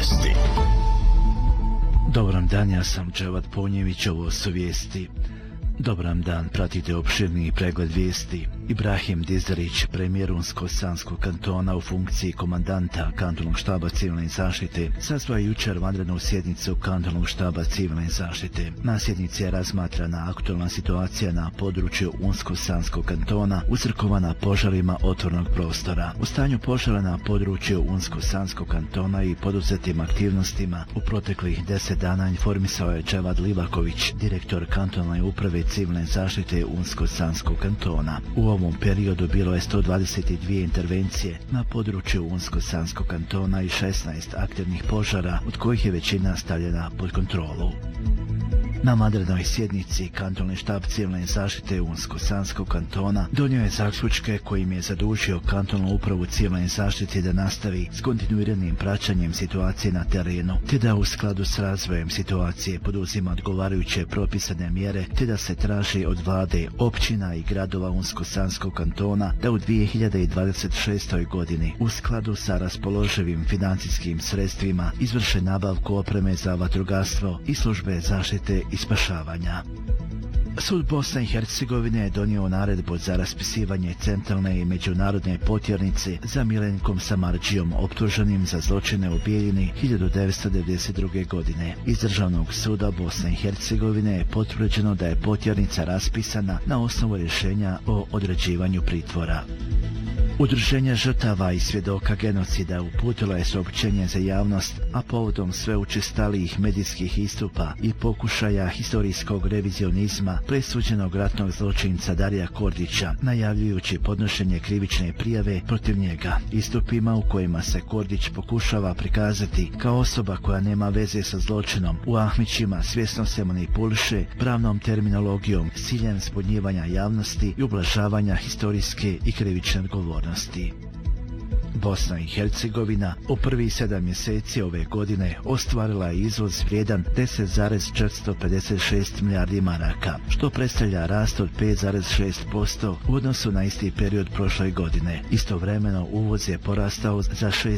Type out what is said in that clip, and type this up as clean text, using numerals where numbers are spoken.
Vijesti. Dobar dan, ja sam Dževad Ponjević, ovo su vijesti. Dobar dan, pratite opširni pregled vijesti. Ibrahim Dizerić, premijer Unsko-Sanskog kantona u funkciji komandanta kantonalnog štaba civilne zaštite, sazvao je jučer vanrednu sjednicu kantonalnog štaba civilne zaštite. Na sjednici je razmatrana aktualna situacija na području Unsko-Sanskog kantona uzrokovana požarima otvorenog prostora. U stanju požara na području Unsko-Sanskog kantona i poduzetim aktivnostima u proteklih 10 dana informisao je Dževad Livaković, direktor kantonalne uprave civilne zaštite Unsko-Sanskog kantona. U ovom periodu bilo je 122 intervencije na području Unsko-Sanskog kantona i 16 aktivnih požara, od kojih je većina stavljena pod kontrolu. Na vanrednoj sjednici kantonalni štab civilne zaštite Unsko-Sanskog kantona donio je zaključke kojim je zadužio kantonalnu upravu civilne zaštite da nastavi s kontinuiranim praćenjem situacije na terenu, te da u skladu s razvojem situacije poduzima odgovarajuće propisane mjere, te da se traži od vlade, općina i gradova Unsko-Sanskog kantona da u 2026. godini u skladu sa raspoloživim financijskim sredstvima izvrše nabavku opreme za vatrogastvo i službe zaštite i spašavanja. Sud Bosne i Hercegovine je donio naredbu za raspisivanje centralne i međunarodne potjernice za Milenkom Samardžijom, optuženim za zločine u Bijeljini 1992. godine. Iz Državnog suda Bosne i Hercegovine je potvrđeno da je potjernica raspisana na osnovu rješenja o određivanju pritvora. Udruženje žrtava i svjedoka genocida uputilo je saopćenje za javnost, a povodom sve učestalijih medijskih istupa i pokušaja historijskog revizionizma presuđenog ratnog zločinca Darija Kordića, najavljujući podnošenje krivične prijave protiv njega, istupima u kojima se Kordić pokušava prikazati kao osoba koja nema veze sa zločinom, u Ahmićima svjesno se manipuliše pravnom terminologijom s ciljem zbunjivanja javnosti i ublažavanja historijske i krivične odgovornosti. Bosna i Hercegovina u prvih 7 mjeseci ove godine ostvarila je izvoz vrijedan 10,456 milijardi maraka, što predstavlja rast od 5,6% u odnosu na isti period prošle godine. Istovremeno uvoz je porastao za